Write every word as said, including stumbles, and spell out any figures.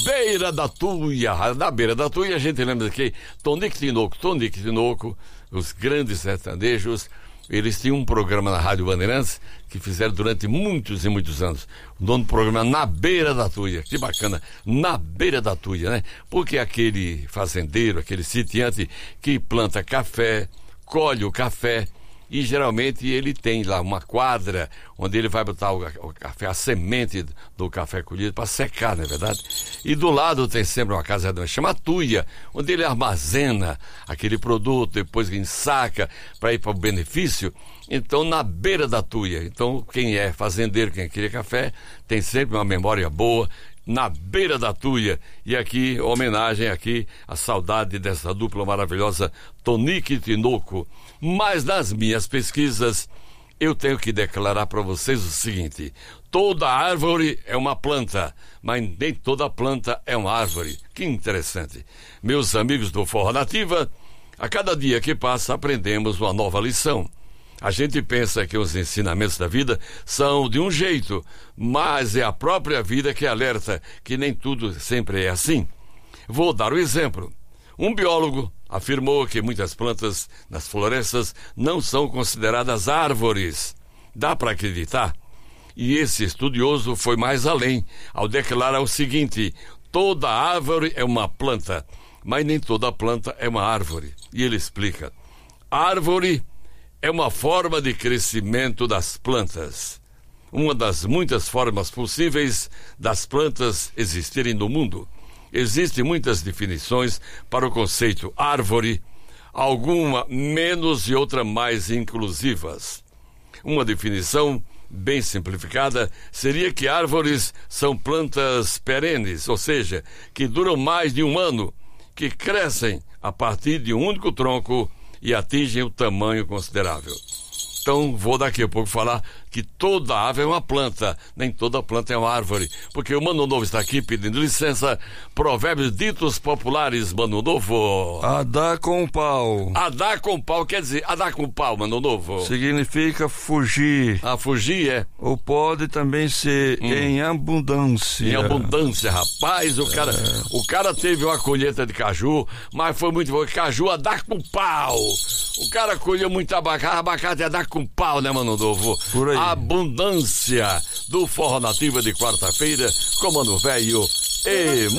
Beira da Tuia. Na Beira da Tuia a gente lembra que Tonico Tinoco, Tonico Tinoco, os grandes sertanejos, eles tinham um programa na Rádio Bandeirantes que fizeram durante muitos e muitos anos. O nome do programa Na Beira da Tuia. Que bacana, Na Beira da Tuia, né? Porque aquele fazendeiro, aquele sitiante que planta café, colhe o café e geralmente ele tem lá uma quadra onde ele vai botar o, o café, a semente do café colhido para secar, não é verdade? E do lado tem sempre uma casa chama Tuia, onde ele armazena aquele produto, depois ensaca para ir para o benefício. Então, na beira da Tuia. Então, quem é fazendeiro, quem queria café, tem sempre uma memória boa. Na beira da Tuia. E aqui, homenagem aqui, a saudade dessa dupla maravilhosa, Tonico e Tinoco. Mas nas minhas pesquisas, eu tenho que declarar para vocês o seguinte: toda árvore é uma planta, mas nem toda planta é uma árvore. Que interessante. Meus amigos do Forró Nativa, a cada dia que passa aprendemos uma nova lição. A gente pensa que os ensinamentos da vida são de um jeito, mas é a própria vida que alerta que nem tudo sempre é assim. Vou dar um exemplo. Um biólogo afirmou que muitas plantas nas florestas não são consideradas árvores. Dá para acreditar? E esse estudioso foi mais além, ao declarar o seguinte: toda árvore é uma planta, mas nem toda planta é uma árvore. E ele explica: árvore é uma forma de crescimento das plantas. Uma das muitas formas possíveis das plantas existirem no mundo. Existem muitas definições para o conceito árvore, alguma menos e outra mais inclusivas. Uma definição bem simplificada seria que árvores são plantas perenes, ou seja, que duram mais de um ano, que crescem a partir de um único tronco e atingem o tamanho considerável. Então, vou daqui a pouco falar que toda árvore é uma planta, nem toda planta é uma árvore, porque o Mano Novo está aqui pedindo licença. Provérbios ditos populares, Mano Novo. A dar com pau. A dar com pau quer dizer, a dar com pau, Mano Novo. Significa fugir. A fugir é? Ou pode também ser hum. em abundância. Em abundância, rapaz, o cara, é. o cara teve uma colheita de caju, mas foi muito bom. Caju a dar com pau. O cara colheu muito abacate, abacate a dar com pau, né, Mano Novo? Por aí. Abundância do Forró Nativa de quarta-feira, com Mano Velho e